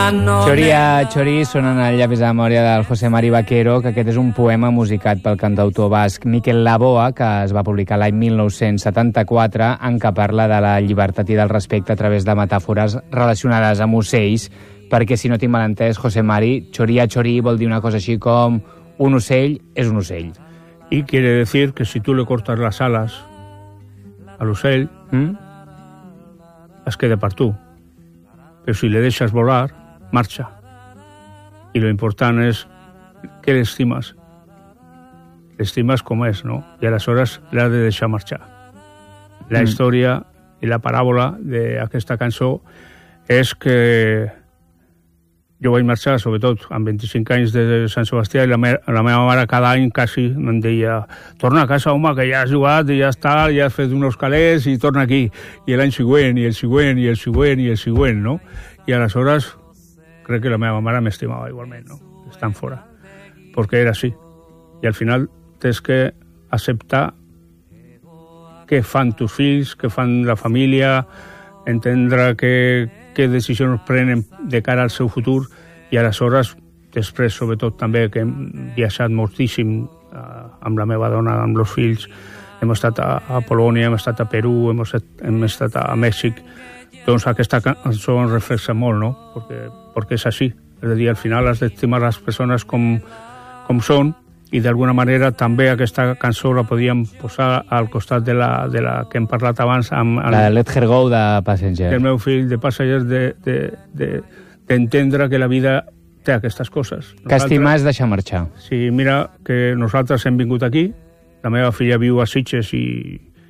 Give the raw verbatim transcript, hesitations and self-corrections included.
Choria, Chori sonen al llavis de memòria del José Mari Vaquero, que aquest és un poema musicat pel cantautor basc Miquel Laboa, que es va publicar l'any mil nou-cents setanta-quatre, en què parla de la llibertat i del respecte a través de metàfores relacionades amb ocells, perquè, si no tinc mal entès, José Mari, Choria, Chori vol dir una cosa així com un ocell és un ocell. Y quiere decir que si tú le cortas las alas al ocell, ¿Mm? es queda per tu. Pero si le dejas volar, marcha. Y lo importante es que l'estimes. L'estimes com és, no? I aleshores l'has de deixar marxar. La mm. història i la paràbola d'aquesta cançó és que jo vaig marxar, sobretot, amb vint-i-cinc anys de Sant Sebastià, i la, me la meva mare cada any quasi em deia torna a casa, home, que ja has jugat, i ja està, ja has fet uns calés, i torna aquí. I l'any següent, i el següent, i el següent, i el següent, no? I aleshores crec que la meva mare m'estimava igualment, no? Estan fora. Perquè era així. I al final tens que acceptar què fan tus fills, què fan la família, entendre que què decisions prenen de cara al seu futur, i aleshores, després, sobretot també, que hem viatjat moltíssim eh, amb la meva dona, amb els fills, hem estat a, a Polònia, hem estat a Perú, hem estat, hem estat a Mèxic, doncs aquesta cançó ens reflexa molt, no? Perquè, perquè és així. És a dir, al final has d'estimar les persones com, com són, i d'alguna manera també aquesta cançó la podíem posar al costat de la, de la que hem parlat abans amb el, la Let Her Go de Passenger, del meu fill de Passenger, d'entendre de, de, que la vida té aquestes coses. Que estimar és deixar marxar. Sí, mira que nosaltres hem vingut aquí, la meva filla viu a Sitges i